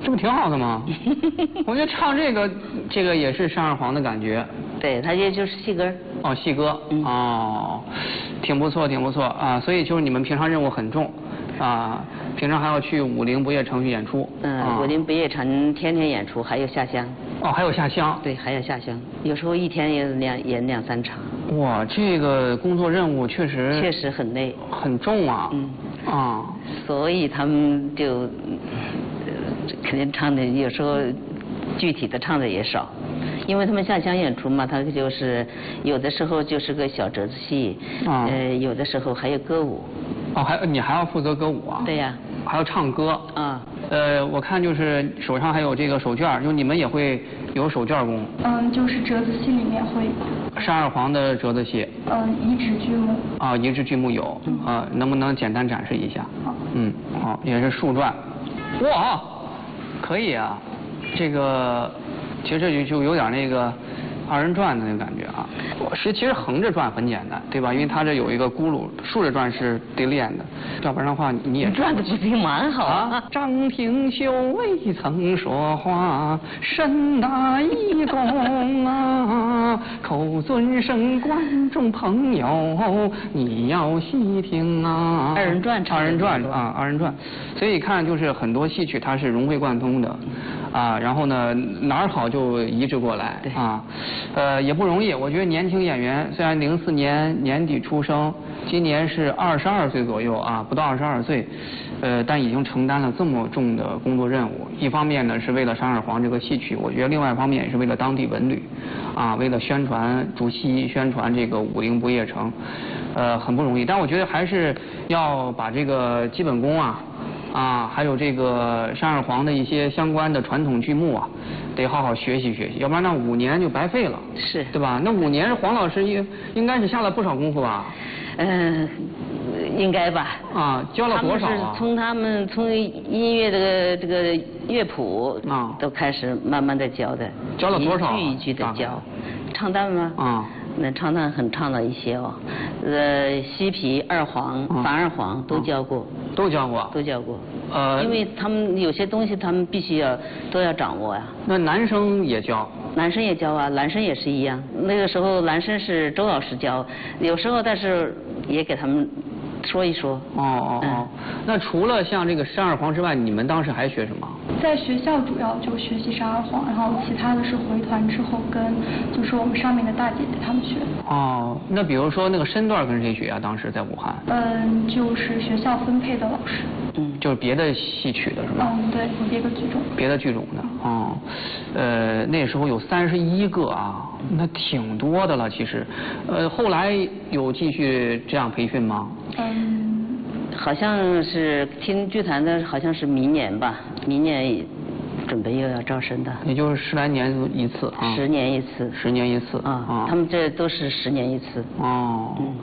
这不挺好的吗？我觉得唱这个也是山二黄的感觉。 对，它也就是戏歌。 哦，戏歌。哦，挺不错，挺不错啊。所以就是你们平常任务很重啊，平常还要去武陵不夜城去演出。 武陵不夜城天天演出，还有下乡。 哦，还有下乡。 对，还有下乡，有时候一天演两三场。 哇，这个工作任务确实很累， 很重啊。 所以他们就肯定唱的有时候具体的唱的也少，因为他们下乡演出嘛，他就是有的时候就是个小折子戏，有的时候还有歌舞。 哦，你还要负责歌舞啊？ 对呀。 还要唱歌。我看就是手上还有这个手绢，就你们也会有手绢功。 就是折子戏里面会。 山二黄的折子戏。 移植剧目。 移植剧目有。能不能简单展示一下？ 好。 好，也是树篆。哇，可以啊，这个其实这就有点那个二人转的那个感觉啊。其实横着转很简单，对吧？因为它这有一个轱辘，竖着转是得练的。要不然的话，你也转的不挺蛮好啊。 张廷秀未曾说话，身大义公啊，口尊声观众朋友，你要细听啊。 二人转。 二人转。所以看就是很多戏曲它是融会贯通的。然后呢，哪儿好就移植过来啊，也不容易。我觉得年轻演员虽然04年年底出生，今年是22岁左右啊，不到22岁，但已经承担了这么重的工作任务。一方面呢是为了山二黄这个戏曲，我觉得另外一方面也是为了当地文旅，为了宣传主席宣传这个武陵不夜城，很不容易。但我觉得还是要把这个基本功还有这个山二黄的一些相关的传统剧目得好好学习学习，要不然那5年就白费了， 是， 对吧？那5年黄老师应该是下了不少功夫吧？ 应该吧。 教了多少啊？他们从音乐这个乐谱都开始慢慢的教的。 教了多少？ 一句一句的教。唱旦吗？那唱旦唱了一些哦。西皮、二黄、樊二黄都教过。 都教过。 都教过。因为他们有些东西他们必须都要掌握呀。 那男生也教？ 男生也教啊，男生也是一样。那个时候男生是周老师教，有时候但是也给他们说一说。 那除了像这个山二黄之外，你们当时还学什么？ 在学校主要就学习山二黄，然后其他的是回团之后跟就是我们上面的大姐姐他们学。 那比如说那个身段跟谁学啊？当时在武汉？ 就是学校分配的老师。 就是别的戏曲的是吧？ 对，有别的剧种。 别的剧种的。那时候有31个啊，那挺多的了其实。后来有继续这样培训吗？ 好像是听剧团的，好像是明年吧，明年准备又要招生的。 也就是10来年一次啊。 10年一次。 10年一次。 他们这都是10年一次。